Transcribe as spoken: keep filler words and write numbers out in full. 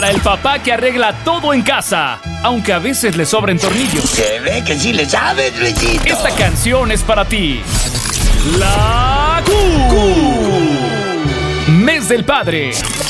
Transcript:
Para el papá que arregla todo en casa, aunque a veces le sobren tornillos. Se ve que sí le sabes, Luisito. Esta canción es para ti. La Q. Mes del Padre.